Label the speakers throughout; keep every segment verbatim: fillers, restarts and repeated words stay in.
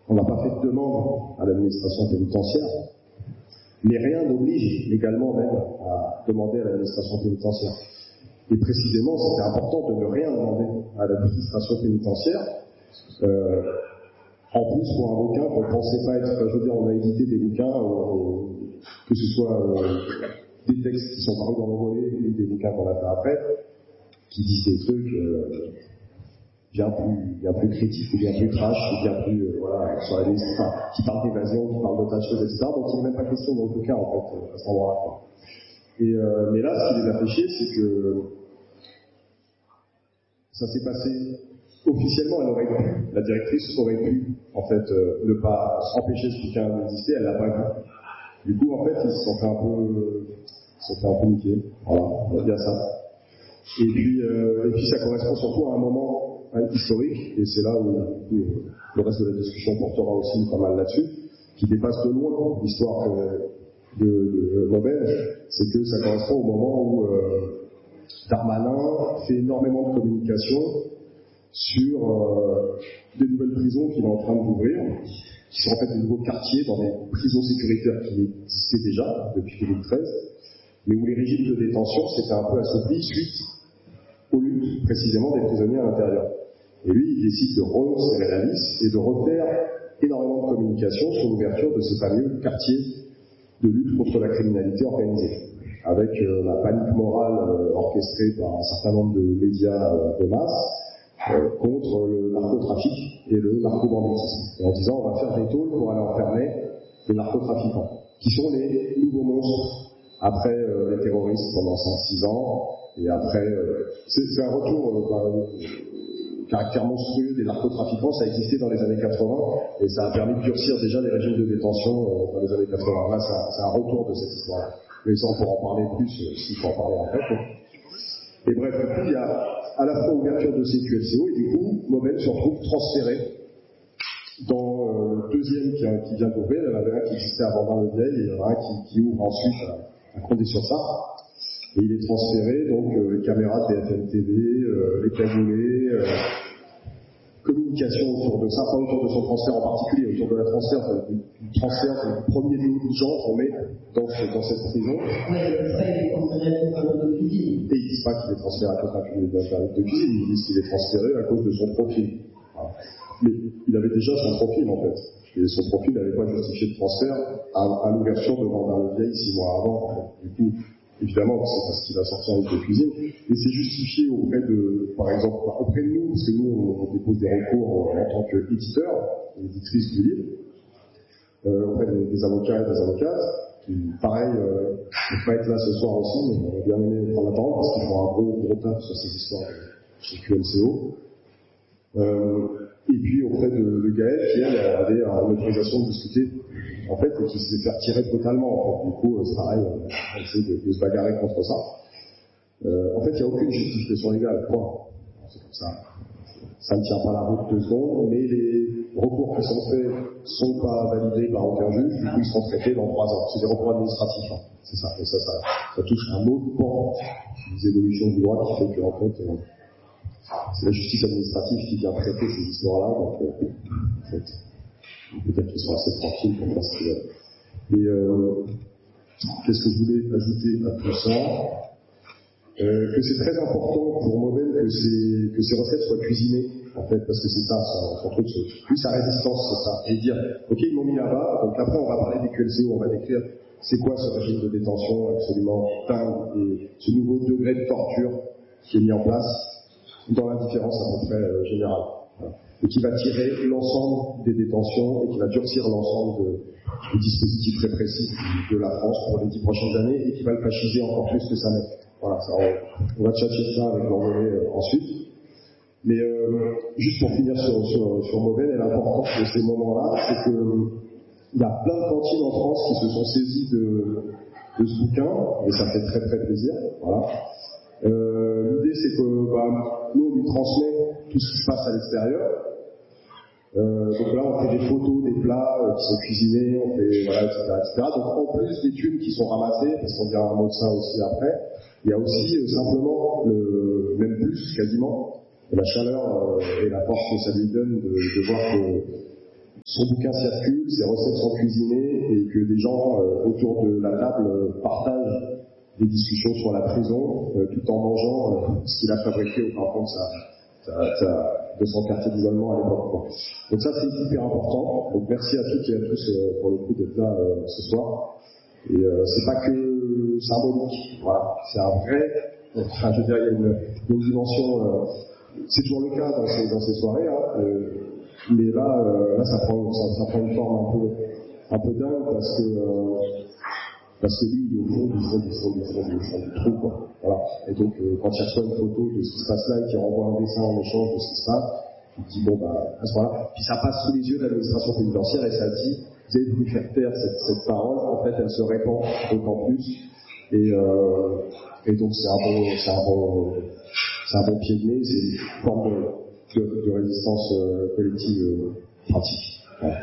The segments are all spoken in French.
Speaker 1: on n'a pas fait de demande à l'administration pénitentiaire, mais rien n'oblige légalement même à demander à l'administration pénitentiaire. Et précisément, c'était important de ne rien demander à l'administration pénitentiaire. Euh, en plus, pour un bouquin qu'on ne pensait pas être, enfin, je veux dire, on a édité des bouquins, euh, que ce soit euh, des textes qui sont parus dans l'envolée ou des bouquins qu'on a fait après, qui disent des trucs euh, bien plus, bien plus critiques ou bien plus trash, ou bien plus, euh, voilà, sur la liste, enfin, qui parlent d'évasion, qui parlent de tas de choses, et cetera. Donc il n'est même pas question dans le bouquin, en fait, à cet endroit-là, quoi. Et, euh, mais là, ce qui les a fait chier, c'est que ça s'est passé officiellement, elle aurait pu, la directrice aurait pu, en fait, euh, ne pas empêcher ce bouquin d'exister, elle l'a pas vu. Du coup, en fait, ils se sont fait un peu, ils se sont fait un peu niquer. Voilà, on va dire ça. Et puis, euh, et puis ça correspond surtout à un moment hein, historique, et c'est là où, où le reste de la discussion portera aussi pas mal là-dessus, qui dépasse de loin l'histoire de, de, de Maubel, c'est que ça correspond au moment où euh, Darmanin fait énormément de communication sur euh, des nouvelles prisons qu'il est en train d'ouvrir, qui sont en fait des nouveaux quartiers dans des prisons sécuritaires qui existaient déjà depuis deux mille treize, mais où les régimes de détention s'étaient un peu assouplis suite aux luttes précisément des prisonniers à l'intérieur. Et lui, il décide de resserrer la vis et de refaire énormément de communication sur l'ouverture de ces fameux quartiers de lutte contre la criminalité organisée, avec euh, la panique morale euh, orchestrée par un certain nombre de médias euh, de masse, Euh, contre le narcotrafic et le narcobanditisme. Et en disant, on va faire des tôles pour aller enfermer les narcotrafiquants, qui sont les nouveaux monstres après euh, les terroristes pendant cinq six ans, et après, euh, c'est, c'est un retour euh, bah, euh, caractère monstrueux des narcotrafiquants, ça existait dans les années quatre-vingts, et ça a permis de durcir déjà les régimes de détention euh, dans les années quatre-vingts. Là, c'est un, c'est un retour de cette histoire-là. Mais ça, on pourra en parler plus, euh, s'il faut en parler après, quoi. Et bref, du coup, il y a à la fois ouverture de ces Q L C O, et du coup, Maubel se retrouve transféré dans euh, le deuxième qui, qui vient d'ouvrir. Il y en avait un qui existait avant dans le vieil, et il y en a un qui, qui ouvre ensuite à, à Condé-sur-Sarthe. Et il est transféré, donc, euh, les caméras de B F M T V, euh, les cagoulés, euh, communication autour de ça, pas autour de son transfert en particulier, autour de la transfert, du, du transfert du premier lot de gens qu'on met dans, ce, dans cette prison.
Speaker 2: Oui, ça, il est transféré à cause d'un autre de cuisine.
Speaker 1: Et ils disent pas qu'il est transféré à cause d'un de cuisine, ils disent qu'il est transféré à cause de son profil. Voilà. Mais il avait déjà son profil, en fait. Et son profil n'avait pas justifié de transfert à, à l'ouverture de Vendin-le-Vieil six mois avant. Du coup, évidemment, c'est parce qu'il a sorti un livre de cuisine, mais c'est justifié auprès de, par exemple, auprès de nous, parce que nous, on, on dépose des recours en tant qu'éditeur, éditrice du livre, euh, auprès des, des avocats et des avocates, qui, pareil, euh, ne peuvent pas être là ce soir aussi, mais on a bien aimé prendre la parole, parce qu'ils font un gros, gros taf sur ces histoires chez Q L C O. Euh, et puis auprès de, de Gaël, qui elle avait une autorisation de discuter, en fait, et qui s'est fait retirer totalement. En fait. Du coup, c'est pareil, on essaie de, de se bagarrer contre ça. Euh, en fait, il n'y a aucune justification légale, point. C'est comme ça. Ça ne tient pas la route deux secondes, mais les recours qui sont faits ne sont pas validés par aucun juge, du coup ils seront traités dans trois ans. C'est des recours administratifs, hein. C'est ça. Et ça, ça, ça touche un autre pan des évolutions du droit qui fait que, en fait, euh, c'est la justice administrative qui vient traiter ces histoires-là, donc euh, en fait, peut-être qu'ils sont assez tranquilles pour faire ce qu'ils veulent. Et euh, qu'est-ce que je voulais ajouter à tout ça? Euh, que c'est très important pour Maubel que ces, que ces recettes soient cuisinées, en fait, parce que c'est ça, son, son truc, plus sa résistance, c'est ça. Et dire, ok, ils m'ont mis là-bas, donc après on va parler des Q L C O, on va décrire c'est quoi ce régime de détention absolument dingue, et ce nouveau degré de torture qui est mis en place dans l'indifférence à peu près euh, générale. Voilà. Et qui va tirer l'ensemble des détentions et qui va durcir l'ensemble de, du dispositif répressif de la France pour les dix prochaines années et qui va le fasciser encore plus que ça n'est. Voilà, ça, on, on va tchatcher ça avec l'envolée euh, ensuite. Mais euh, juste pour finir sur, sur, sur Maubel, et l'importance de ces moments-là, c'est que il y a plein de cantines en France qui se sont saisies de, de ce bouquin, et ça fait très très plaisir. Voilà. Euh, l'idée c'est que bah, nous on lui transmet tout ce qui se passe à l'extérieur. Euh, donc là on fait des photos des plats euh, qui sont cuisinés, on fait voilà, et cetera, et cetera. Donc en plus des thunes qui sont ramassées, parce qu'on dira un mot de ça aussi après, il y a aussi euh, simplement le même plus quasiment la chaleur euh, et la force que ça lui donne de, de voir que son bouquin circule, ses recettes sont cuisinées et que des gens euh, autour de la table euh, partagent des discussions sur la prison euh, tout en mangeant euh, ce qu'il a fabriqué au fin fond de, sa, sa, sa, de son quartier d'isolement à l'époque. Quoi. Donc ça c'est hyper important. Donc merci à toutes et à tous euh, pour le coup d'être là euh, ce soir. Et euh, c'est pas que symbolique, voilà, c'est un vrai. Enfin, je veux dire, il y a une, une dimension. Euh, c'est toujours le cas dans ces, dans ces soirées, hein, euh, mais là, euh, là, ça prend, ça, ça prend une forme un peu, un peu dingue parce que, euh, parce que lui, il est au fond du fond du fond du fond du fond du trou, quoi. Voilà. Et donc, euh, quand il reçoit une photo de ce qui se passe là et qu'il renvoie un dessin en échange de ce qui se passe, il dit bon bah à ce moment-là, puis ça passe sous les yeux de l'administration pénitentiaire et ça dit vous avez voulu faire taire cette, cette parole, en fait, elle se répand d'autant plus. Et, euh, et donc c'est un bon, c'est un bon, c'est un bon pied de nez, c'est une forme de, de, de résistance euh, collective euh, pratique. Voilà.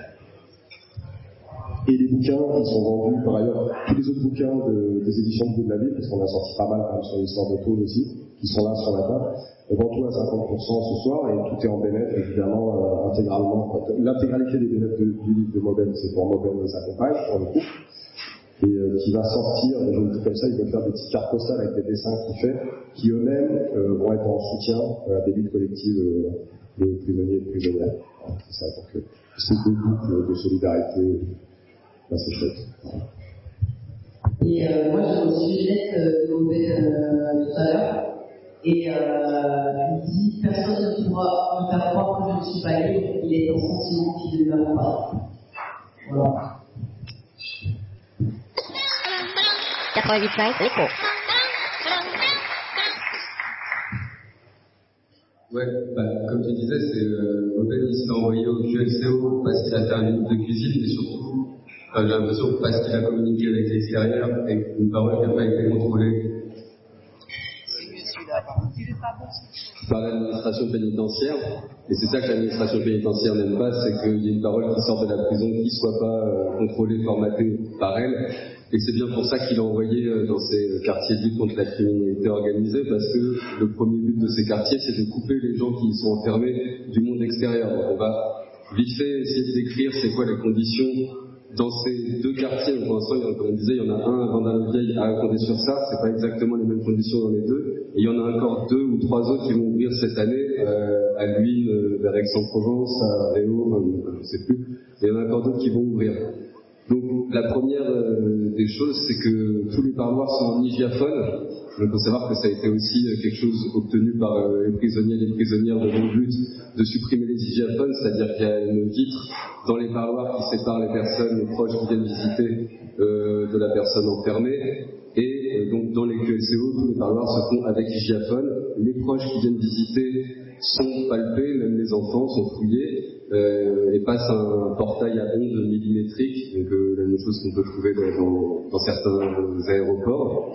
Speaker 1: Et les bouquins qui sont vendus par ailleurs, tous les autres bouquins de, des éditions de Bout de la Ville, parce qu'on a sorti pas mal quand même sur l'histoire de Toul aussi, qui sont là sur la table, on vend tout à cinquante pour cent ce soir et tout est en bénéfice évidemment euh, intégralement. L'intégralité des bénéfices de, du livre de Mauben, c'est pour Mauben et sa compagne, pour le coup. Et euh, qui va sortir, je vous le dis comme ça, il va faire des petites cartes postales avec des dessins qu'il fait, qui eux-mêmes euh, vont être en soutien euh, à des luttes collectives euh, de prisonniers et de prisonnières. Voilà, c'est ça, donc euh, c'est deux boucles de solidarité, là c'est chouette. Voilà.
Speaker 2: Et euh, moi j'ai reçu une lettre de Mauben euh, tout à l'heure, et euh, il dit personne ne pourra me faire croire que je ne suis pas libre, il est un sentiment qui ne meurt pas. Voilà.
Speaker 3: quatre-vingt-huit virgule cinq, l'écho.
Speaker 4: Ouais, bah, comme tu disais, c'est euh, Mauben il s'est envoyé au Q L C O parce qu'il a fait un livre de cuisine, mais surtout, enfin, j'ai l'impression parce qu'il a communiqué avec l'extérieur et une parole qui n'a pas été contrôlée par l'administration pénitentiaire. Et c'est ça que l'administration pénitentiaire n'aime pas, c'est qu'il y ait une parole qui sort de la prison qui ne soit pas euh, contrôlée, formatée par elle. Et c'est bien pour ça qu'il a envoyé euh, dans ces quartiers de lutte contre la criminalité organisée, parce que le premier but de ces quartiers, c'est de couper les gens qui y sont enfermés du monde extérieur. Donc on va vite fait essayer de décrire c'est quoi les conditions dans ces deux quartiers. Pour l'instant, comme on disait, il y en a un à Vendin-le-Vieil, à Condé-sur-Sarthe, c'est pas exactement les mêmes conditions dans les deux. Et il y en a encore deux ou trois autres qui vont ouvrir cette année, euh, à Luynes, euh, vers Aix-en-Provence, à Réau, euh, je ne sais plus. Et il y en a encore d'autres qui vont ouvrir. Donc la première euh, des choses, c'est que tous les parloirs sont en hygiaphone. Il faut savoir que ça a été aussi quelque chose obtenu par euh, les prisonniers et les prisonnières de longue lutte, de supprimer les hygiaphones, c'est-à-dire qu'il y a une vitre dans les parloirs qui sépare les personnes, les proches qui viennent visiter euh, de la personne enfermée. Et euh, donc dans les Q L C O, tous les parloirs se font avec hygiaphone. Les proches qui viennent visiter sont palpés, même les enfants sont fouillés, euh, et passent un portail à ondes millimétriques, donc euh, la même chose qu'on peut trouver dans, dans certains aéroports.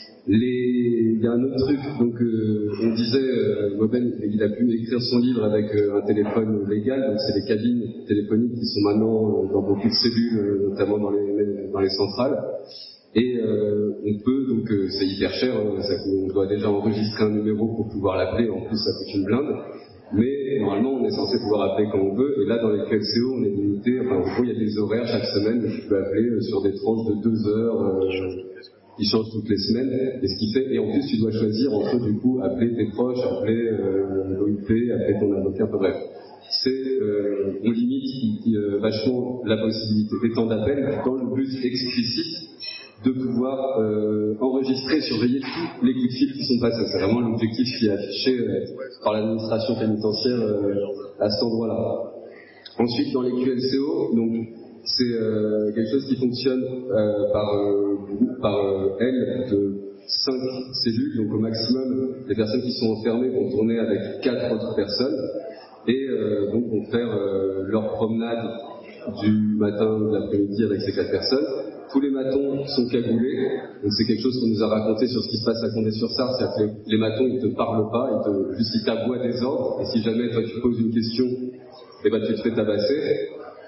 Speaker 4: Les... Il y a un autre truc, donc euh, on disait, euh, Mauben, il a pu écrire son livre avec euh, un téléphone légal, donc c'est les cabines téléphoniques qui sont maintenant euh, dans beaucoup de cellules, euh, notamment dans les, dans les centrales. Et euh, on peut, donc euh, c'est hyper cher, hein, ça, on doit déjà enregistrer un numéro pour pouvoir l'appeler, en plus ça coûte une blinde, mais normalement on est censé pouvoir appeler quand on veut, et là dans les Q L C O on est limité, enfin en gros il y a des horaires chaque semaine, tu peux appeler euh, sur des tranches de deux heures, euh, ils changent toutes les semaines, et ce qui fait, et en plus tu dois choisir entre du coup appeler tes proches, appeler euh, l'O I P, appeler ton avocat, enfin bref. C'est, euh, on limite euh, vachement la possibilité des temps d'appel dans le but explicite de pouvoir euh, enregistrer et surveiller tous les coups de fil qui sont passés. C'est vraiment l'objectif qui est affiché euh, par l'administration pénitentiaire euh, à cet endroit-là. Ensuite, dans les Q L C O, donc c'est euh, quelque chose qui fonctionne euh, par euh, par euh, aile de cinq cellules, donc au maximum, les personnes qui sont enfermées vont tourner avec quatre autres personnes et euh, donc vont faire euh, leur promenade du matin ou de l'après-midi avec ces quatre personnes. Tous les matons sont cagoulés, donc c'est quelque chose qu'on nous a raconté sur ce qui se passe à Condé-sur-Sarthe, c'est-à-dire que les, les matons ils te parlent pas, ils te, juste ils t'aboient des ordres, et si jamais toi tu poses une question, eh ben tu te fais tabasser.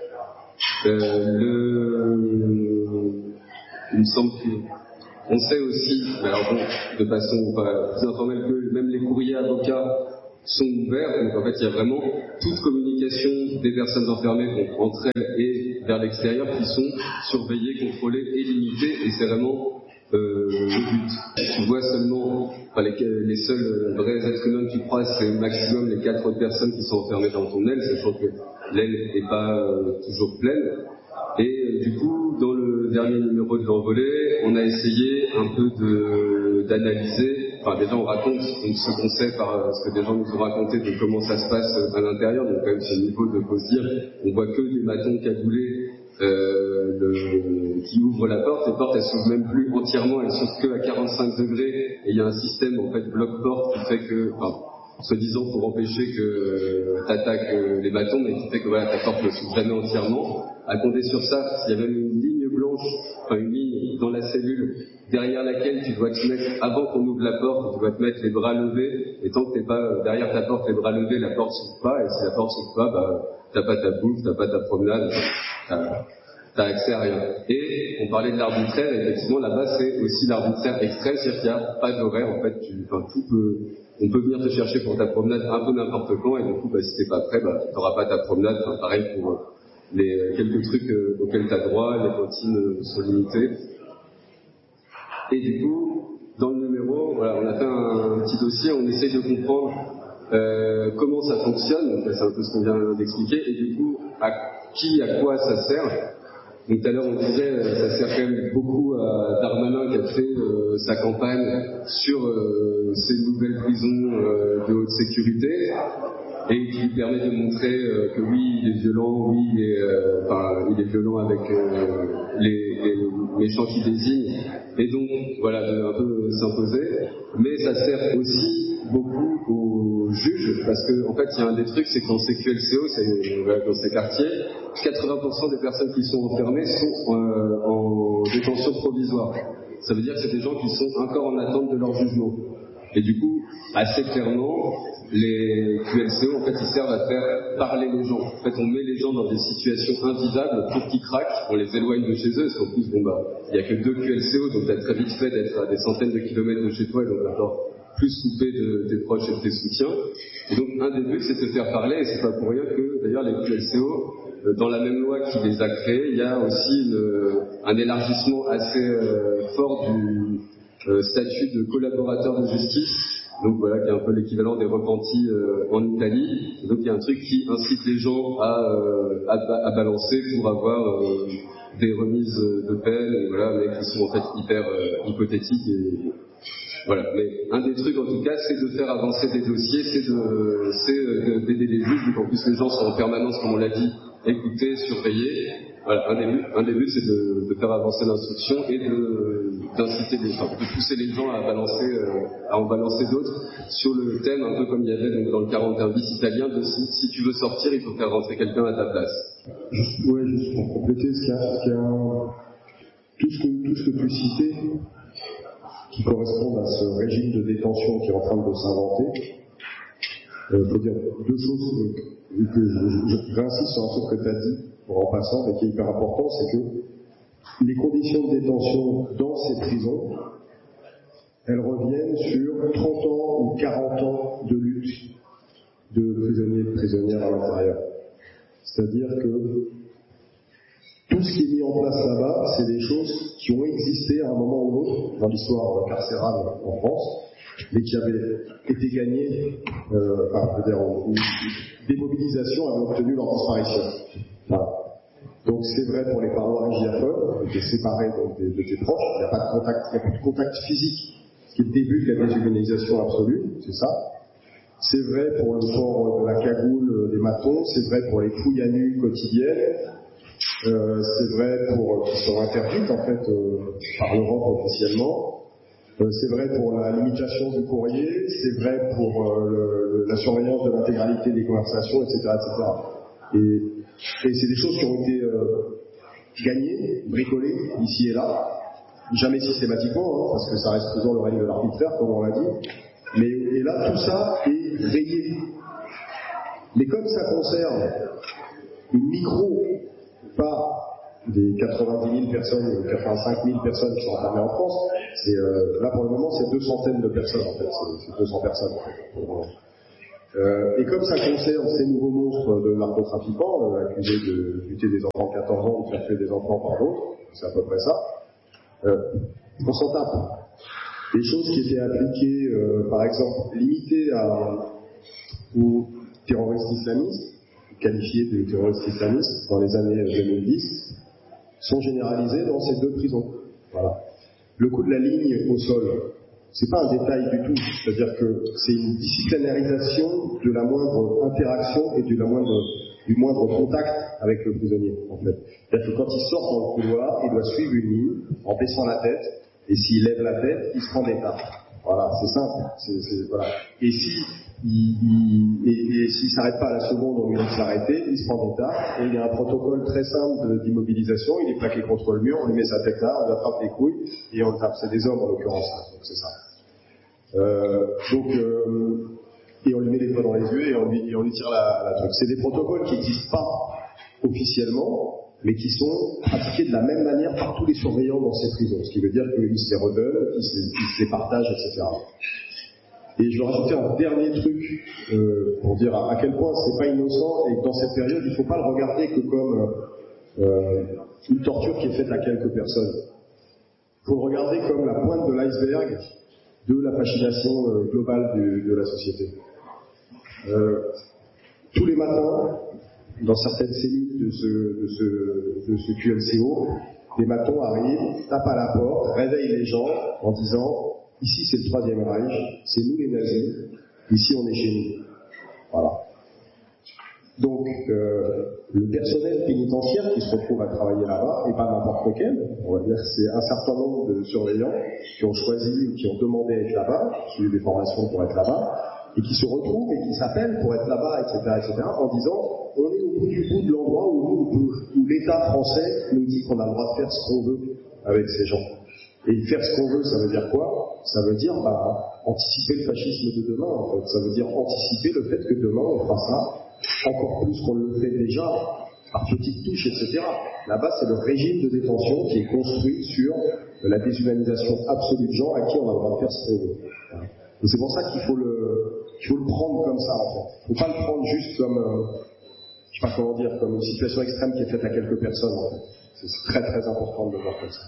Speaker 4: Euh, le... Il me semble qu'on sait aussi, alors bon, de façon pas plus informelle que même les courriers avocats sont ouverts, donc en fait il y a vraiment toute communication communication des personnes enfermées, donc entre elles et vers l'extérieur, qui sont surveillées, contrôlées et limitées, et c'est vraiment euh, le but. Tu vois seulement, enfin, les, les seuls vrais êtres humains que tu croises, c'est au maximum les quatre autres personnes qui sont enfermées dans ton aile, sachant que l'aile n'est pas euh, toujours pleine. Et euh, du coup, dans le dernier numéro de l'Envolée, on a essayé un peu de, d'analyser, enfin déjà on raconte donc, ce qu'on sait par euh, ce que des gens nous ont raconté de comment ça se passe à l'intérieur, donc quand même ce niveau de faut se dire, on voit que des matons cagoulés euh, le, qui ouvrent la porte, les portes elles s'ouvrent même plus entièrement, elles s'ouvrent que à quarante-cinq degrés, et il y a un système en fait bloc-porte qui fait que, enfin, soi-disant pour empêcher que euh, t'attaques euh, les bâtons, mais qui fait que voilà, ta porte ne s'ouvre jamais entièrement. À compter sur ça, il y a même une ligne blanche, enfin une ligne dans la cellule derrière laquelle tu dois te mettre, avant qu'on ouvre la porte, tu dois te mettre les bras levés, et tant que t'es pas derrière ta porte, les bras levés, la porte s'ouvre pas, et si la porte s'ouvre pas, bah, t'as pas ta bouffe, t'as pas ta promenade, t'as, t'as accès à rien. Et on parlait de l'arbitraire, et effectivement là-bas c'est aussi l'arbitraire extrême, c'est-à-dire qu'il n'y a pas d'horaire, en fait, tu, enfin, tout peut, on peut venir te chercher pour ta promenade un peu n'importe quand, et du coup, bah, si t'es pas prêt, bah, t'auras pas ta promenade, enfin, pareil pour les quelques trucs euh, auxquels t'as droit, les cantines euh, sont limitées. Et du coup, dans le numéro, voilà, on a fait un, un petit dossier, on essaye de comprendre euh, comment ça fonctionne, donc c'est un peu ce qu'on vient d'expliquer, et du coup, à qui, à quoi ça sert. Donc tout à l'heure on disait, ça sert quand même beaucoup à Darmanin qui a fait euh, sa campagne sur euh, ces nouvelles prisons euh, de haute sécurité, et qui lui permet de montrer euh, que oui, il est violent, oui, il est, euh, enfin, il est violent avec euh, les, les méchants qu'il désigne, et donc voilà, de un peu s'imposer. Mais ça sert aussi beaucoup aux juges, parce que en fait, il y a un des trucs, c'est que dans ces Q L C O, c'est, voilà, dans ces quartiers, quatre-vingts pour cent des personnes qui sont enfermées sont euh, en détention provisoire. Ça veut dire que c'est des gens qui sont encore en attente de leur jugement. Et du coup, assez clairement, les Q L C O, en fait, ils servent à faire parler les gens. En fait, on met les gens dans des situations invivables pour qu'ils craquent, on les éloigne de chez eux, parce qu'en plus, bon bah, il n'y a que deux Q L C O, donc t'as très vite fait d'être à des centaines de kilomètres de chez toi, et donc encore plus coupé de tes proches et de tes soutiens. Et donc, un des buts, c'est de te faire parler, et c'est pas pour rien que, d'ailleurs, les Q L C O, dans la même loi qui les a créés, il y a aussi une, un élargissement assez euh, fort du euh, statut de collaborateur de justice, donc voilà, qui est un peu l'équivalent des repentis euh, en Italie. Et donc il y a un truc qui incite les gens à, euh, à, à balancer pour avoir euh, des remises de peine, et voilà, mais qui sont en fait hyper euh, hypothétiques. Et voilà. Mais un des trucs en tout cas, c'est de faire avancer des dossiers, c'est de, c'est d'aider les juges, vu qu'en plus les gens sont en permanence, comme on l'a dit, écoutés, surveillés. Voilà, un des buts, un des buts c'est de, de faire avancer l'instruction et de, d'inciter les gens, de pousser les gens à balancer, euh, à en balancer d'autres sur le thème, un peu comme il y avait donc, dans le quarante et un bis italien, de si, si tu veux sortir, il faut faire rentrer quelqu'un à ta place.
Speaker 1: Juste, ouais, juste pour compléter, ce qu'il y a, ce qu'il y a tout, ce que, tout ce que tu citais, qui correspondent à ce régime de détention qui est en train de s'inventer, il euh, faut dire deux choses que, que je, je, j'insiste sur un truc que tu as dit, pour en passant, mais qui est hyper important, c'est que les conditions de détention dans ces prisons, elles reviennent sur trente ans ou quarante ans de lutte de prisonniers et de prisonnières à l'intérieur. C'est-à-dire que tout ce qui est mis en place là-bas, c'est des choses qui ont existé à un moment ou l'autre dans l'histoire carcérale en France, mais qui avaient été gagnées, euh, enfin, je veux dire, où des mobilisations avaient obtenu leur disparition. Voilà. Donc c'est vrai pour les parois régiaphones, qui est séparé donc, de, de tes proches, il n'y a pas de contact, il n'y a plus de contact physique, ce qui est le début de la déshumanisation absolue, c'est ça. C'est vrai pour le port de la cagoule des matons, c'est vrai pour les fouilles à nu quotidiennes, euh, c'est vrai pour qui sont interdites en fait euh, par l'Europe officiellement. Euh, c'est vrai pour la limitation du courrier, c'est vrai pour euh, le, la surveillance de l'intégralité des conversations, et cetera, et cetera. Et, et c'est des choses qui ont été euh, gagnées, bricolées ici et là, jamais systématiquement, hein, parce que ça reste toujours le règne de l'arbitraire, comme on l'a dit. Mais et là, tout ça est rayé. Mais comme ça concerne une micro part des quatre-vingt-dix mille personnes ou quatre-vingt-cinq mille personnes qui sont enfermées en France, c'est, euh, là pour le moment c'est deux centaines de personnes en fait, c'est, c'est deux cents personnes en fait. Pour, Euh, et comme ça concerne ces nouveaux monstres de narcotrafiquants, euh, accusés de buter des enfants de quatorze ans ou de faire tuer des enfants par d'autres, c'est à peu près ça, euh, on s'en tape. Les choses qui étaient appliquées, euh, par exemple, limitées à, aux terroristes islamistes, qualifiés de terroristes islamistes dans les années deux mille dix, sont généralisées dans ces deux prisons. Voilà. Le coup de la ligne au sol, c'est pas un détail du tout, c'est-à-dire que c'est une disciplinarisation de la moindre interaction et de la moindre, du moindre contact avec le prisonnier, en fait. C'est-à-dire que quand il sort dans le couloir, il doit suivre une ligne en baissant la tête, et s'il lève la tête, il se prend des tartes. Voilà, c'est simple. C'est, c'est, voilà. Et si il, il, et, et s'il s'arrête pas à la seconde où il dit s'arrêter, il se prend des tartes, et il y a un protocole très simple d'immobilisation, il est plaqué contre le mur, on lui met sa tête là, on lui attrape les couilles, et on le tape. C'est des hommes en l'occurrence, donc c'est ça. Euh, donc, euh, et on lui met les doigts dans les yeux et on lui, et on lui tire la, la truc. C'est des protocoles qui n'existent pas officiellement, mais qui sont pratiqués de la même manière par tous les surveillants dans ces prisons, ce qui veut dire qu'ils se les redonnent, qu'ils se, ils se les partagent, et cetera. Et je vais rajouter un dernier truc euh, pour dire à, à quel point c'est pas innocent et que dans cette période, il ne faut pas le regarder que comme euh, une torture qui est faite à quelques personnes. Il faut le regarder comme la pointe de l'iceberg de la fascination euh, globale de, de la société. Euh, tous les matins, dans certaines cellules de ce, de ce, de ce Q L C O, des matons arrivent, tapent à la porte, réveillent les gens en disant « Ici c'est le Troisième Reich, c'est nous les nazis, ici on est chez nous. » Voilà. Donc, euh, le personnel pénitentiaire qui se retrouve à travailler là-bas, et pas n'importe lequel, on va dire que c'est un certain nombre de surveillants qui ont choisi ou qui ont demandé à être là-bas, qui ont eu des formations pour être là-bas, et qui se retrouvent et qui s'appellent pour être là-bas, et cetera, et cetera, en disant on est au bout du bout de l'endroit où, où, où l'État français nous dit qu'on a le droit de faire ce qu'on veut avec ces gens. Et faire ce qu'on veut, ça veut dire quoi? Ça veut dire bah, anticiper le fascisme de demain, en fait. Ça veut dire anticiper le fait que demain on fera ça encore plus qu'on le fait déjà, par petites touches, et cetera. Là-bas, c'est le régime de détention qui est construit sur la déshumanisation absolue de gens à qui on a le droit de faire ce qu'on veut. Et c'est pour ça qu'il faut le, qu'il faut le prendre comme ça, en fait. Il ne faut pas le prendre juste comme, euh, je sais pas comment dire, comme une situation extrême qui est faite à quelques personnes, en fait. C'est très très important de le voir comme ça.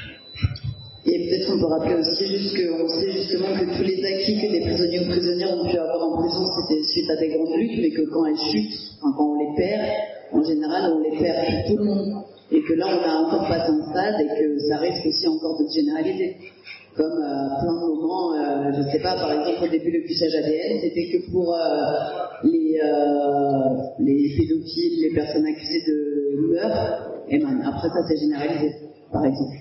Speaker 2: Et peut-être on peut rappeler aussi juste qu'on sait justement que tous les acquis que les prisonniers ou prisonnières ont pu avoir en prison, c'était suite à des grandes luttes, mais que quand elles chutent, enfin quand on les perd, en général on les perd pour tout le monde. Et que là on a encore passé un stade et que ça risque aussi encore de se généraliser. Comme euh, plein de moments, euh, je ne sais pas, par exemple au début le puçage A D N, c'était que pour euh, les, euh, les pédophiles, les personnes accusées de meurtre, et ben, après ça s'est généralisé, par exemple.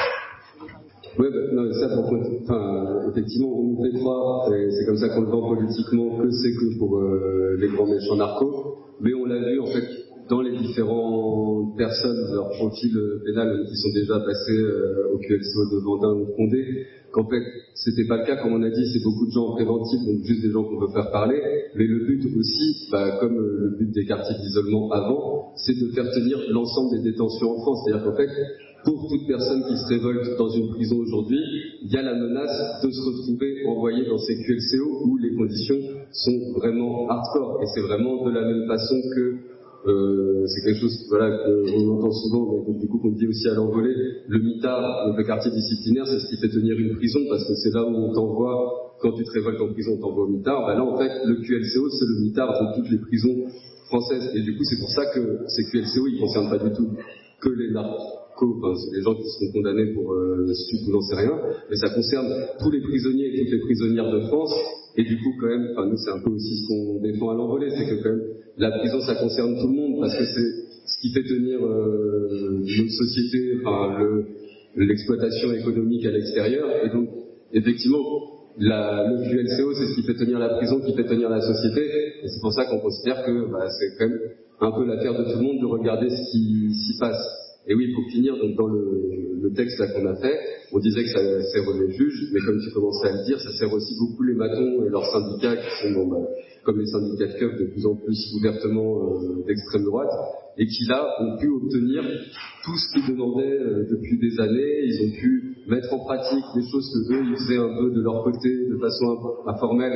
Speaker 4: Oui, bah, non, ça, pour, enfin, effectivement, on nous fait croire, et c'est comme ça qu'on le vend politiquement, que c'est que pour euh, les grands méchants narcos, mais on l'a vu, en fait, dans les différentes personnes, leur profil pénal, qui sont déjà passés euh, au Q L C O de Vendin ou de Condé, qu'en fait, c'était pas le cas, comme on a dit, c'est beaucoup de gens en préventif, donc juste des gens qu'on veut faire parler, mais le but aussi, bah, comme le but des quartiers d'isolement avant, c'est de faire tenir l'ensemble des détentions en France, c'est-à-dire qu'en fait, pour toute personne qui se révolte dans une prison aujourd'hui, il y a la menace de se retrouver envoyé dans ces Q L C O où les conditions sont vraiment hardcore. Et c'est vraiment de la même façon que euh, c'est quelque chose voilà, qu'on entend souvent, mais donc, du coup qu'on dit aussi à l'envolée, le mitard, donc le quartier disciplinaire, c'est ce qui fait tenir une prison, parce que c'est là où on t'envoie, quand tu te révoltes en prison, on t'envoie au mitard. Bah là en fait, le Q L C O, c'est le mitard de toutes les prisons françaises. Et du coup, c'est pour ça que ces Q L C O, ils ne concernent pas du tout que les narcos. Enfin, c'est les gens qui seront condamnés pour euh, stupre ou j'en sais rien, mais ça concerne tous les prisonniers et toutes les prisonnières de France, et du coup quand même, enfin nous c'est un peu aussi ce qu'on défend à l'envolée, c'est que quand même la prison ça concerne tout le monde, parce que c'est ce qui fait tenir euh, notre société, enfin le, l'exploitation économique à l'extérieur, et donc effectivement la, le Q L C O c'est ce qui fait tenir la prison, qui fait tenir la société, et c'est pour ça qu'on considère que bah, c'est quand même un peu l'affaire de tout le monde de regarder ce qui s'y passe. Et oui, pour finir, donc dans le, le texte là qu'on a fait, on disait que ça sert les juges, mais comme tu commençais à le dire, ça sert aussi beaucoup les matons et leurs syndicats qui sont, bon, bah, comme les syndicats de keufs, de plus en plus ouvertement euh, d'extrême droite, et qui là ont pu obtenir tout ce qu'ils demandaient euh, depuis des années. Ils ont pu mettre en pratique les choses que eux ils faisaient un peu de leur côté, de façon informelle,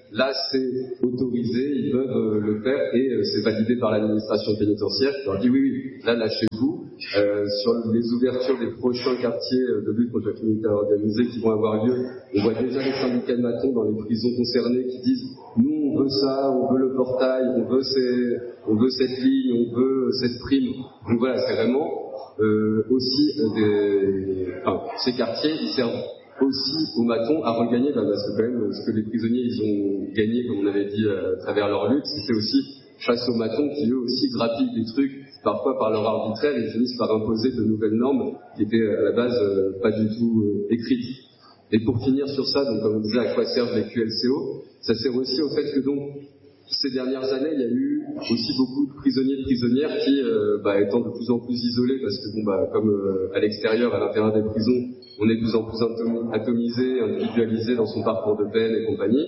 Speaker 4: là c'est autorisé, ils peuvent euh, le faire et euh, c'est validé par l'administration pénitentiaire qui leur dit oui, oui, là lâchez-vous. Euh, sur les ouvertures des prochains quartiers euh, de lutte contre la criminalité organisée qui vont avoir lieu, on voit déjà les syndicats de matons dans les prisons concernées qui disent nous on veut ça, on veut le portail, on veut, ces, on veut cette ligne, on veut cette prime. Donc voilà, c'est vraiment euh, aussi euh, des... Enfin, ces quartiers, ils servent aussi aux matons à regagner, bah, parce que quand même, ce que les prisonniers ils ont gagné, comme on avait dit, à travers leur lutte, c'était aussi face aux matons qui eux aussi grappillent des trucs, parfois par leur arbitraire, et finissent par imposer de nouvelles normes qui étaient à la base euh, pas du tout euh, écrites. Et pour finir sur ça, donc comme on disait, à quoi servent les Q L C O, ça sert aussi au fait que donc ces dernières années, il y a eu aussi beaucoup de prisonniers et de prisonnières qui, euh, bah, étant de plus en plus isolés, parce que bon, bah, comme euh, à l'extérieur, à l'intérieur des prisons, on est de plus en plus atomisé, individualisé dans son parcours de peine et compagnie,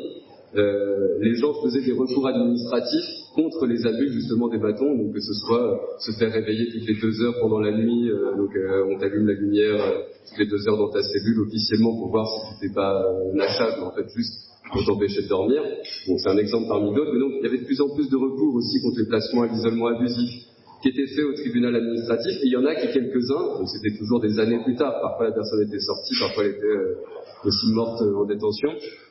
Speaker 4: euh, les gens faisaient des recours administratifs contre les abus justement des bâtons, donc que ce soit euh, se faire réveiller toutes les deux heures pendant la nuit, euh, donc euh, on t'allume la lumière euh, toutes les deux heures dans ta cellule officiellement pour voir si tu n'étais pas euh, lâchable, mais en fait juste pour t'empêcher de dormir. Bon, c'est un exemple parmi d'autres, mais donc il y avait de plus en plus de recours aussi contre les placements à l'isolement abusif qui étaient faits au tribunal administratif, et il y en a qui quelques-uns, donc c'était toujours des années plus tard, parfois la personne était sortie, parfois elle était euh, aussi morte euh, en détention,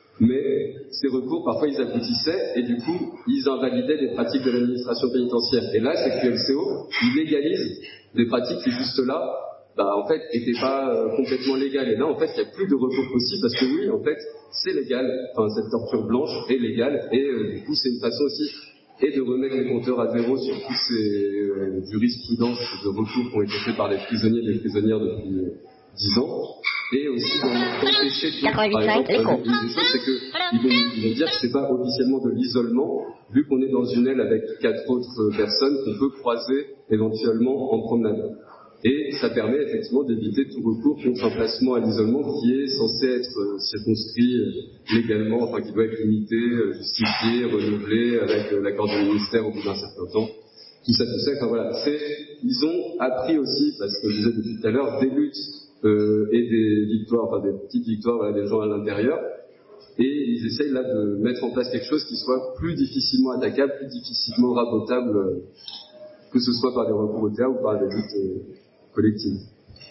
Speaker 4: mais ces recours, parfois ils aboutissaient, et du coup, ils invalidaient les pratiques de l'administration pénitentiaire. Et là, ces Q L C O, ils légalisent des pratiques qui, juste là, bah, en fait, n'étaient pas euh, complètement légales. Et là, en fait, il n'y a plus de recours possible, parce que oui, en fait, c'est légal, enfin, cette torture blanche est légale, et euh, du coup, c'est une façon aussi, et de remettre les compteurs à zéro sur tous ces euh, jurisprudences de recours qui ont été faits par les prisonniers et les prisonnières depuis euh, dix ans. Et aussi d'empêcher de... Par exemple, une des choses, c'est qu'ils vont, ils vont dire que c'est pas officiellement de l'isolement, vu qu'on est dans une aile avec quatre autres personnes qu'on peut croiser éventuellement en promenade. Et ça permet effectivement d'éviter tout recours contre un placement à l'isolement qui est censé être circonscrit légalement, enfin qui doit être limité, justifié, renouvelé avec l'accord du ministère au bout d'un certain temps. Tout ça, tout ça, enfin voilà. C'est, ils ont appris aussi, parce que je disais depuis tout à l'heure, des luttes Euh, et des victoires, enfin des petites victoires, voilà, des gens à l'intérieur, et ils essayent là de mettre en place quelque chose qui soit plus difficilement attaquable, plus difficilement rabotable, euh, que ce soit par des recours au théâtre ou par des luttes euh, collectives.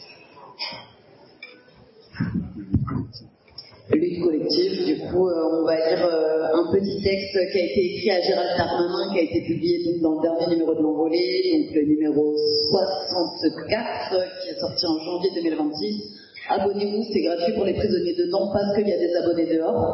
Speaker 2: Lutte collective, du coup, euh, on va lire euh, un petit texte qui a été écrit à Gérald Darmanin, qui a été publié donc, dans le dernier numéro de l'Envolée, donc le numéro soixante-quatre, qui est sorti en janvier deux mille vingt-six. Abonnez-vous, c'est gratuit pour les prisonniers dedans, parce qu'il y a des abonnés dehors.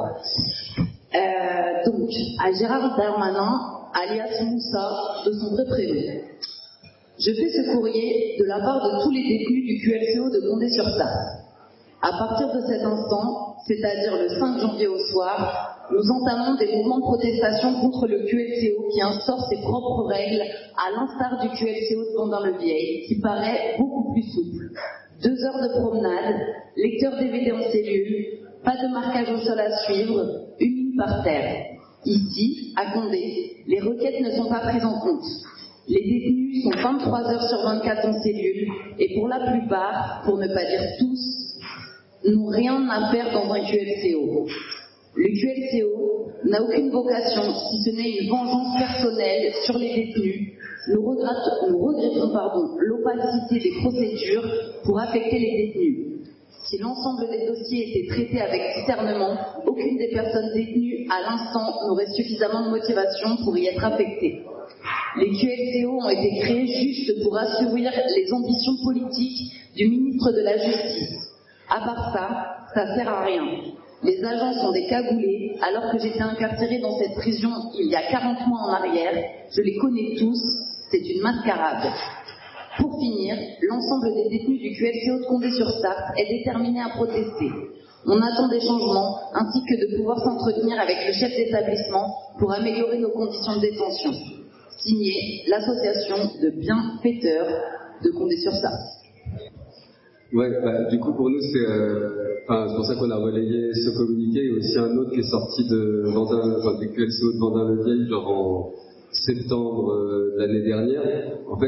Speaker 2: Euh, donc, à Gérald Darmanin, alias Moussa, de son vrai prénom. Je fais ce courrier de la part de tous les détenus du Q L C O de Condé-sur-Sarthe. À partir de cet instant, c'est-à-dire le cinq janvier au soir, nous entamons des mouvements de protestation contre le Q L C O qui instaure ses propres règles, à l'instar du Q L C O de Vendin-le-Vieil, qui paraît beaucoup plus souple. Deux heures de promenade, lecteur D V D en cellule, pas de marquage au sol à suivre, une ligne par terre. Ici, à Condé, les requêtes ne sont pas prises en compte. Les détenus sont vingt-trois heures sur vingt-quatre en cellule, et pour la plupart, pour ne pas dire tous, n'ont rien à faire dans un Q L C O. Le Q L C O n'a aucune vocation, si ce n'est une vengeance personnelle sur les détenus. Nous regrettons, nous regrettons pardon, l'opacité des procédures pour affecter les détenus. Si l'ensemble des dossiers étaient traités avec discernement, aucune des personnes détenues à l'instant n'aurait suffisamment de motivation pour y être affectée. Les Q L C O ont été créés juste pour assouvir les ambitions politiques du ministre de la Justice. À part ça, ça sert à rien. Les agents sont des cagoulés, alors que j'étais incarcérée dans cette prison il y a quarante mois en arrière. Je les connais tous, c'est une mascarade. Pour finir, l'ensemble des détenus du Q L C O de Condé-sur-Sarthe est déterminé à protester. On attend des changements, ainsi que de pouvoir s'entretenir avec le chef d'établissement pour améliorer nos conditions de détention. Signé l'association de bienfaiteurs de Condé-sur-Sarthe.
Speaker 4: Ouais, bah, du coup pour nous c'est, euh, enfin, c'est pour ça qu'on a relayé ce communiqué. Il y a aussi un autre qui est sorti de Vendin, enfin, du Q L C O de Vendin-le-Vieil, genre en septembre euh, de l'année dernière. En fait,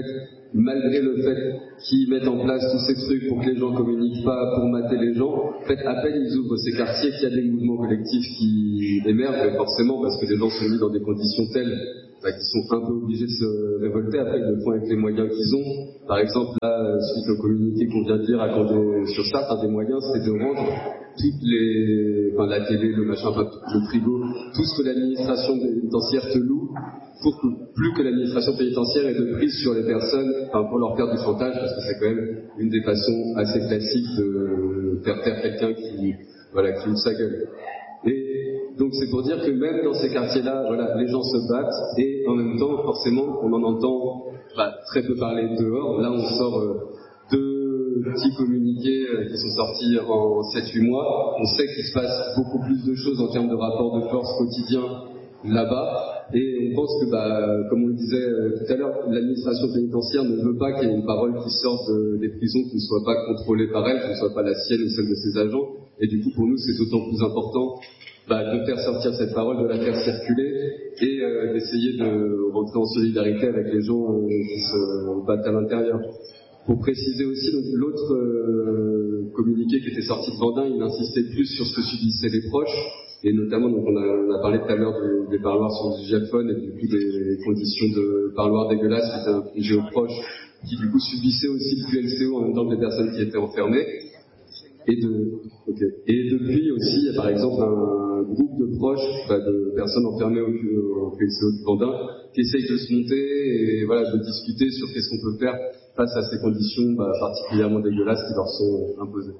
Speaker 4: malgré le fait qu'ils mettent en place tous ces trucs pour que les gens communiquent pas, pour mater les gens, en fait, à peine ils ouvrent ces quartiers qu'il y a des mouvements collectifs qui émergent, forcément, parce que les gens sont mis dans des conditions telles bah, qu'ils sont un peu obligés de se révolter. Après, ils le font avec les moyens qu'ils ont. Par exemple, là, suite au communiqué qu'on vient de dire à Condé sur Sarthe, un des moyens, c'est de rendre toutes les, enfin, la télé, le machin, enfin, le frigo, tout ce que l'administration pénitentiaire te loue, pour que plus que l'administration pénitentiaire ait de prise sur les personnes, enfin, pour leur faire du chantage, parce que c'est quand même une des façons assez classiques de faire taire quelqu'un qui, voilà, qui ouvre sa gueule. Et donc c'est pour dire que même dans ces quartiers-là, voilà, les gens se battent et en même temps, forcément, on en entend bah, très peu parler dehors. Là, on sort euh, deux petits communiqués euh, qui sont sortis en sept huit mois. On sait qu'il se passe beaucoup plus de choses en termes de rapport de force quotidien là-bas. Et on pense que, bah, comme on le disait euh, tout à l'heure, l'administration pénitentiaire ne veut pas qu'il y ait une parole qui sorte de, des prisons qui ne soit pas contrôlée par elle, qui ne soit pas la sienne ou celle de ses agents. Et du coup, pour nous, c'est d'autant plus important bah, de faire sortir cette parole, de la faire circuler et euh, d'essayer de rentrer en solidarité avec les gens euh, qui se battent à l'intérieur. Pour préciser aussi, donc, l'autre euh, communiqué qui était sorti de Vendin, il insistait plus sur ce que subissaient les proches. Et notamment, donc on, a, on a parlé tout à l'heure des, des parloirs sur le diaphone et du coup des conditions de parloirs dégueulasses qui étaient infligées aux proches, qui du coup subissaient aussi le Q L C O en même temps que les personnes qui étaient enfermées. Et, de, okay. et depuis aussi, il y a par exemple un groupe de proches, bah, de personnes enfermées au, au Q L C O du Vendin, qui essayent de se monter et voilà, de discuter sur qu'est-ce qu'on peut faire face à ces conditions bah, particulièrement dégueulasses qui leur sont imposées.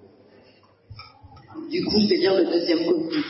Speaker 2: Du coup, je vais lire le deuxième communiqué.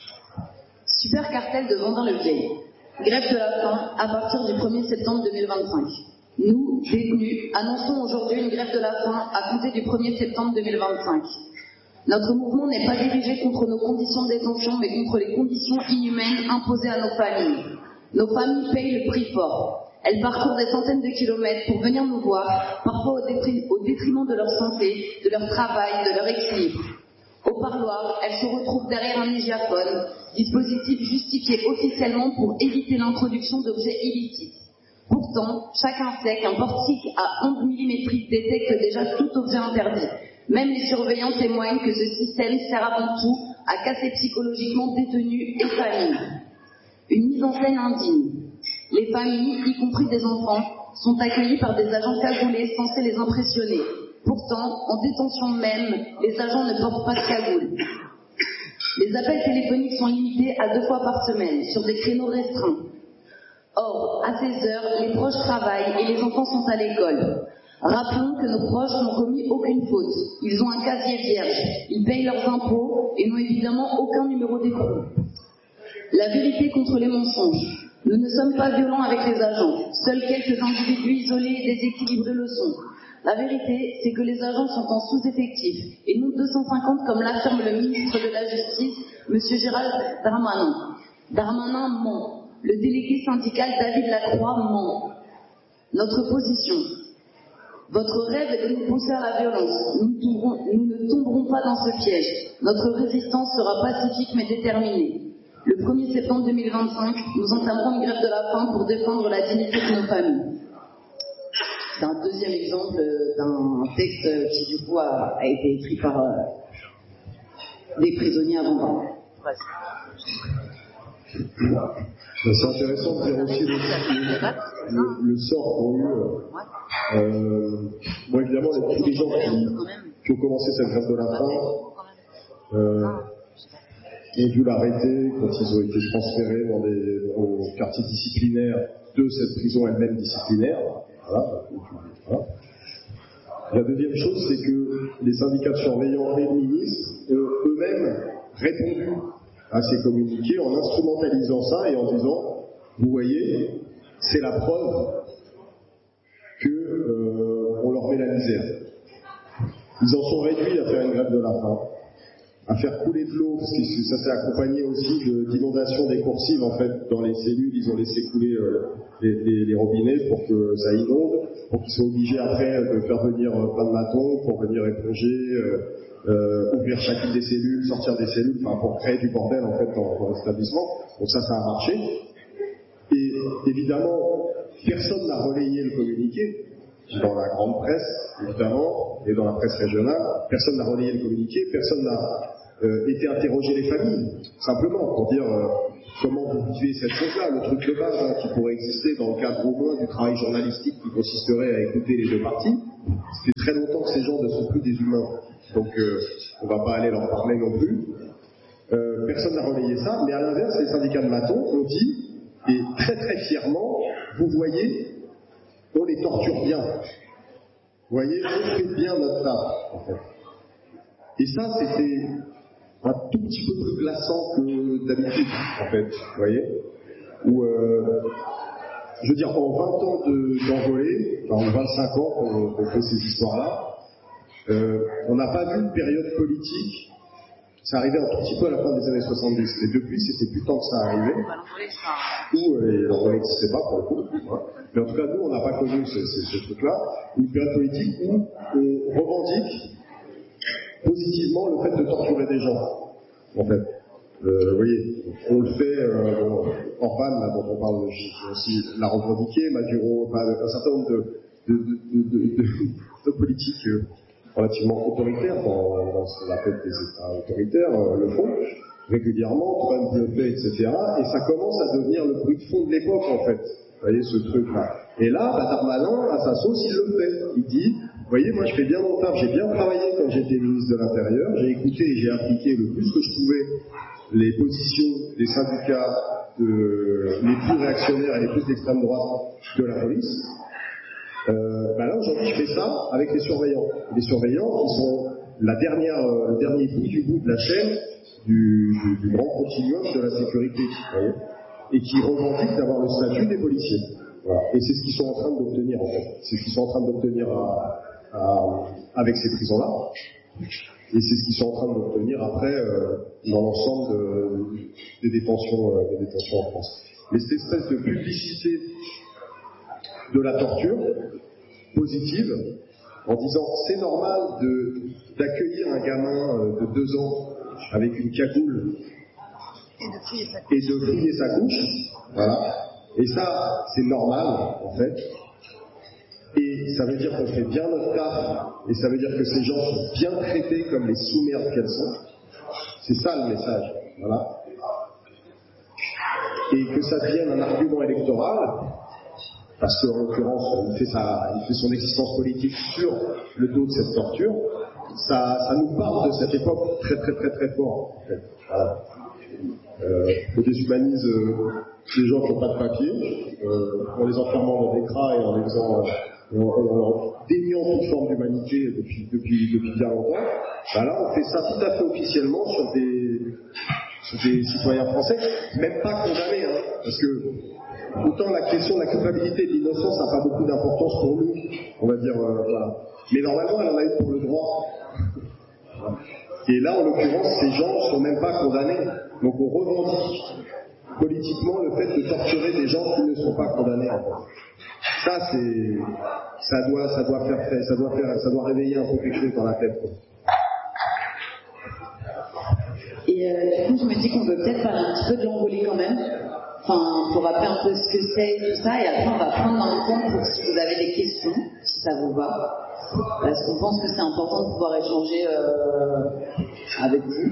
Speaker 2: Super cartel de Vendin-le-Vieil. Grève de la faim à partir du premier septembre deux mille vingt-cinq. Nous, détenus, annonçons aujourd'hui une grève de la faim à compter du premier septembre deux mille vingt-cinq. Notre mouvement n'est pas dirigé contre nos conditions de détention, mais contre les conditions inhumaines imposées à nos familles. Nos familles payent le prix fort. Elles parcourent des centaines de kilomètres pour venir nous voir, parfois au détriment, au détriment de leur santé, de leur travail, de leur équilibre. Au parloir, elles se retrouvent derrière un mégaphone, dispositif justifié officiellement pour éviter l'introduction d'objets illicites. Pourtant, chacun sait qu'un portique à ondes millimétriques détecte déjà tout objet interdit. Même les surveillants témoignent que ce système sert avant tout à casser psychologiquement détenus et familles. Une mise en scène indigne. Les familles, y compris des enfants, sont accueillies par des agents cagoulés censés les impressionner. Pourtant, en détention même, les agents ne portent pas de cagoule. Les appels téléphoniques sont limités à deux fois par semaine, sur des créneaux restreints. Or, à ces heures, les proches travaillent et les enfants sont à l'école. Rappelons que nos proches n'ont commis aucune faute. Ils ont un casier vierge, ils payent leurs impôts et n'ont évidemment aucun numéro d'écrou. La vérité contre les mensonges. Nous ne sommes pas violents avec les agents. Seuls quelques individus isolés et déséquilibrés le sont. La vérité, c'est que les agents sont en sous-effectif, et non deux cent cinquante comme l'affirme le ministre de la Justice, M. Gérald Darmanin. Darmanin ment. Le délégué syndical David Lacroix ment. Notre position. Votre rêve est de nous pousser à la violence. Nous, tomberons, nous ne tomberons pas dans ce piège. Notre résistance sera pacifique mais déterminée. Le premier septembre deux mille vingt-cinq, nous entamerons une grève de la faim pour défendre la dignité de nos familles. C'est un deuxième exemple d'un texte qui du coup a, a été écrit par euh, des prisonniers avant Vendin.
Speaker 1: C'est intéressant de dire aussi le, le, le sort qu'ont eu. Euh, bon, évidemment, les, tous les gens qui, qui ont commencé cette grève de la faim euh, ont dû l'arrêter quand ils ont été transférés dans des dans quartiers disciplinaires de cette prison elle-même disciplinaire. Voilà. Voilà. La deuxième chose, c'est que les syndicats de surveillants et le ministre ont eux-mêmes répondu à ces communiqués en instrumentalisant ça et en disant, vous voyez, c'est la preuve que euh, on leur met la misère. Ils en sont réduits à faire une grève de la faim, à faire couler de l'eau, parce que ça s'est accompagné aussi de, d'inondations décoursives en fait dans les cellules. Ils ont laissé couler euh, les, les, les robinets pour que ça inonde, pour qu'ils soient obligés après de faire venir plein de matons pour venir éponger. Euh, Euh, ouvrir chacune des cellules, sortir des cellules, enfin pour créer du bordel en fait dans, dans l'établissement. Donc ça, ça a marché. Et évidemment, personne n'a relayé le communiqué. dans la grande presse, évidemment, et dans la presse régionale. Personne n'a relayé le communiqué, personne n'a euh, été interroger les familles, simplement, pour dire euh, comment vous vivez cette chose-là, le truc de base hein, qui pourrait exister dans le cadre au moins du travail journalistique qui consisterait à écouter les deux parties. Ça fait très longtemps que ces gens ne sont plus des humains, donc euh, on ne va pas aller leur parler non plus. Euh, personne n'a relayé ça, mais à l'inverse, les syndicats de matons ont dit, et très très fièrement, vous voyez, on les torture bien. Vous voyez, on fait bien notre taf, en fait. Et ça, c'était un tout petit peu plus glaçant que d'habitude, en fait, vous voyez. Où, euh, je veux dire, en vingt ans de, d'envolée, enfin en vingt-cinq ans qu'on, qu'on fait ces histoires-là, euh, on n'a pas vu une période politique. Ça arrivait un tout petit peu à la fin des années soixante-dix, mais depuis, c'était plus tant que ça arrivait. Où euh, l'envolée n'existait pas, pour le coup. Hein. Mais en tout cas, nous, on n'a pas connu ce, ce, ce truc-là. Une période politique où on revendique positivement le fait de torturer des gens, en fait. Euh, vous voyez, on le fait, euh, bon, Orban, là, dont on parle, j'ai aussi l'a revendiqué, Maduro, enfin, un certain nombre de, de, de, de, de, de, de politiques euh, relativement autoritaires, dans, dans ce qu'on appelle des États autoritaires, euh, le font régulièrement, Trump le fait, et cetera. Et ça commence à devenir le bruit de fond de l'époque, en fait. Vous voyez, ce truc-là. Et là, bah, Darmanin, à sa sauce, il le fait. Il dit, vous voyez, moi, je fais bien mon taf, j'ai bien travaillé quand j'étais ministre de l'Intérieur, j'ai écouté et j'ai appliqué le plus que je pouvais les positions des syndicats de, les plus réactionnaires et les plus d'extrême droite de la police. Euh, bah là, aujourd'hui, je fais ça avec les surveillants. Les surveillants qui sont la dernière, euh, le dernier bout du bout de la chaîne du, du, du grand continuum de la sécurité, vous voyez, et qui revendiquent d'avoir le statut des policiers. Voilà. Et c'est ce qu'ils sont en train d'obtenir, en fait. C'est ce qu'ils sont en train d'obtenir à, à, avec ces prisons-là. Et c'est ce qu'ils sont en train d'obtenir après euh, dans l'ensemble de, des, détentions, euh, des détentions en France. Mais cette espèce de publicité de la torture positive, en disant c'est normal de, d'accueillir un gamin euh, de deux ans avec une cagoule et de fouiller sa couche, voilà. Et ça, c'est normal, en fait. Et ça veut dire qu'on fait bien notre taf, et ça veut dire que ces gens sont bien traités comme les sous-merdes qu'elles sont. C'est ça le message, voilà. Et que ça devienne un argument électoral, parce qu'en l'occurrence, il fait, sa, il fait son existence politique sur le dos de cette torture, ça, ça nous parle de cette époque très très très très fort, en fait. Voilà. Euh, on déshumanise euh, les gens qui n'ont pas de papier, euh, en les enfermant dans des cras et en les faisant, euh, en, en leur déniant toute forme d'humanité depuis, depuis, depuis bien longtemps. Bah là, on fait ça tout à fait officiellement sur des, sur des citoyens français, même pas condamnés, hein, parce que autant la question de la culpabilité et de l'innocence n'a pas beaucoup d'importance pour nous, on va dire, euh, voilà. Mais normalement, elle en a eu pour le droit. Et là, en l'occurrence, ces gens ne sont même pas condamnés. Donc on revendique politiquement le fait de torturer des gens qui ne sont pas condamnés, en fait. Ça, c'est, ça doit, ça doit faire, ça doit faire, ça doit réveiller un peu quelque chose dans la tête, quoi.
Speaker 2: Et euh, du coup, je me dis qu'on peut peut-être parler un petit peu de l'envolée quand même. Enfin, pour rappeler un peu ce que c'est et tout ça, et après on va prendre dans le compte pour si vous avez des questions, si ça vous va. Parce qu'on pense que c'est important de pouvoir échanger euh, avec vous.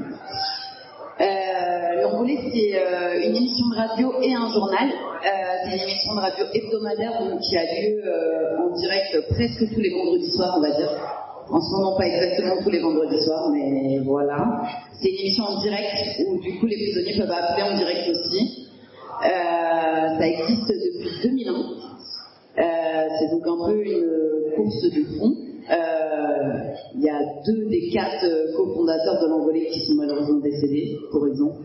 Speaker 2: Euh, L'Envolée, c'est euh, une émission de radio et un journal. Euh, c'est une émission de radio hebdomadaire donc, qui a lieu euh, en direct presque tous les vendredis soirs, on va dire. En ce moment, pas exactement tous les vendredis soirs, mais voilà. C'est une émission en direct où du coup les prisonniers peuvent appeler en direct aussi. Euh, ça existe depuis deux mille un. Euh, c'est donc un peu une course de fond. Euh, il y a deux des quatre cofondateurs de l'Envolée qui sont malheureusement décédés, pour exemple.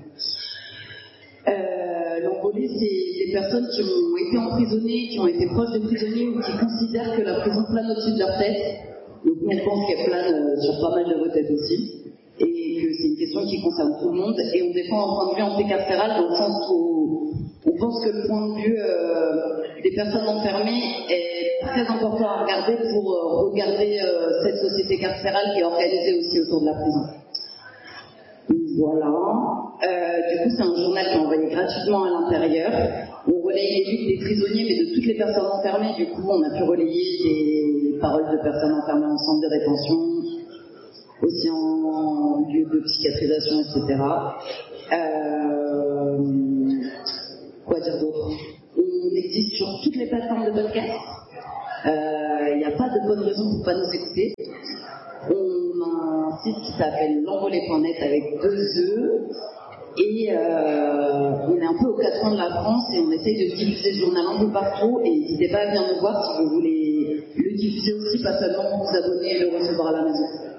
Speaker 2: Euh, L'Envolée, c'est des personnes qui ont été emprisonnées, qui ont été proches de prisonniers ou qui considèrent que la prison plane au-dessus de leur tête. Donc nous, on pense qu'elle plane sur pas mal de vos têtes aussi. Et que c'est une question qui concerne tout le monde. Et on défend un point de vue anticarcéral dans le sens où on pense que le point de vue euh, des personnes enfermées est très important à regarder pour euh, regarder euh, cette société carcérale qui est organisée aussi autour de la prison. Donc, voilà. Euh, du coup, c'est un journal qui est envoyé gratuitement à l'intérieur. On relaye les luttes des prisonniers, mais de toutes les personnes enfermées. Du coup, on a pu relayer des paroles de personnes enfermées en centre de rétention, aussi en lieu de psychiatrisation, et cetera. Euh, quoi dire d'autre? On existe sur toutes les plateformes de podcast. Il n'y a pas de bonne raison pour ne pas nous écouter. On a un site qui s'appelle l'envolée point net avec deux E. Et euh, on est un peu aux quatre coins de la France et on essaye de diffuser le journal un peu partout. Et n'hésitez pas à venir nous voir si vous voulez le diffuser aussi, pas seulement vous abonner et le recevoir à la maison.